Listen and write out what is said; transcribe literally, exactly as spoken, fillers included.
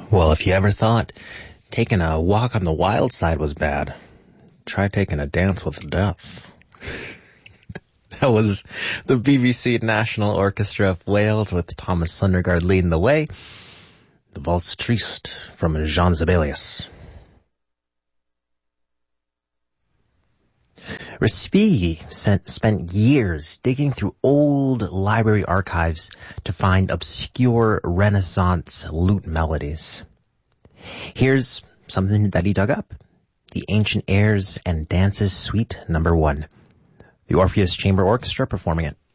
Well, if you ever thought taking a walk on the wild side was bad, try taking a dance with death. That was the B B C National Orchestra of Wales with Thomas Sundergaard leading the way. The Valse Triste from Jean Sibelius. Respighi spent years digging through old library archives to find obscure Renaissance lute melodies. Here's something that he dug up. The Ancient Airs and Dances Suite Number One. The Orpheus Chamber Orchestra performing it.